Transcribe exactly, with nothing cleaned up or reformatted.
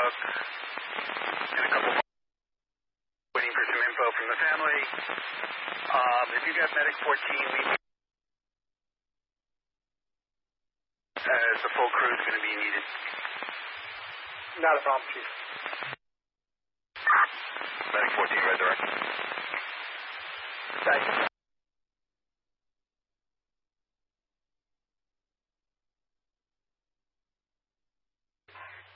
in a couple months, waiting for some info from the family. Um, if you got Medic fourteen, meet me as the full crew is going to be needed. Not a problem, Chief. Medic fourteen, red direct. Thanks.